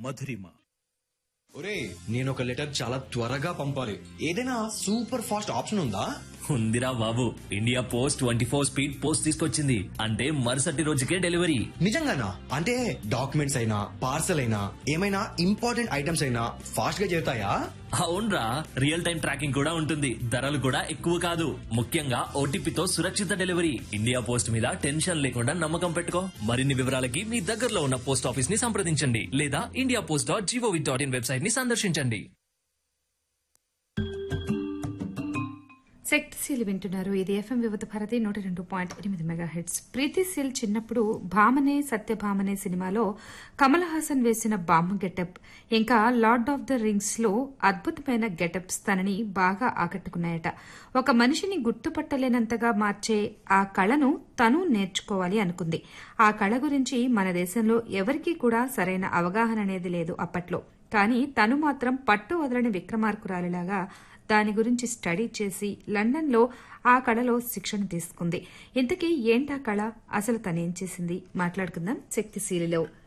మధురిమ. ఒరే, నేను ఒక లెటర్ చాలా త్వరగా పంపాలి. ఏదైనా సూపర్ ఫాస్ట్ ఆప్షన్ ఉందా? ఉందిరా బాబు, ఇండియా పోస్ట్ 24 స్పీడ్ పోస్ట్ తీసుకొచ్చింది. అంటే మరుసటి రోజుకే డెలివరీ. నిజంగానా? అంటే డాక్యుమెంట్స్ అయినా పార్సల్ అయినా ఏమైనా ఇంపార్టెంట్ ఐటమ్స్ అయినా ఫాస్ట్ గా చేరుతాయా? అవునరా, రియల్ టైం ట్రాకింగ్ కూడా ఉంటుంది. ధరలు కూడా ఎక్కువ కాదు. ముఖ్యంగా ఓటీపీతో సురక్షిత డెలివరీ. ఇండియా పోస్ట్ మీద టెన్షన్ లేకుండా నమ్మకం పెట్టుకో. మరిన్ని వివరాలకి మీ దగ్గరలో ఉన్న పోస్ట్ ఆఫీస్ ని సంప్రదించండి లేదా indiapost.gov.in వెబ్సైట్ ని సందర్శించండి. శక్తిశీలి వింటున్నారు. ఇది ఎఫ్ఎం వివిధ భారతి 102.8 మెగాహెర్ట్జ్. ప్రీతిశీల్ చిన్నప్పుడు భామనే సత్యభామనే సినిమాలో కమల్ హాసన్ వేసిన బామ్మ గెటప్, ఇంకా లార్డ్ ఆఫ్ ద రింగ్స్ లో అద్భుతమైన గెటప్స్ తనని బాగా ఆకట్టుకున్నాయట. ఒక మనిషిని గుర్తుపట్టలేనంతగా మార్చే ఆ కళను తను నేర్చుకోవాలి అనుకుంది. ఆ కళ గురించి మన దేశంలో ఎవరికీ కూడా సరైన అవగాహన అనేది లేదు అప్పట్లో. కానీ తను మాత్రం పట్టు వదలని విక్రమార్కురాలిలాగా దాని గురించి స్టడీ చేసి లండన్లో ఆ కళలో శిక్షణ తీసుకుంది. ఇంతకీ ఏంటా కళ, అసలు తనేం చేసింది, మాట్లాడుకుందాం శక్తిశీలిలో.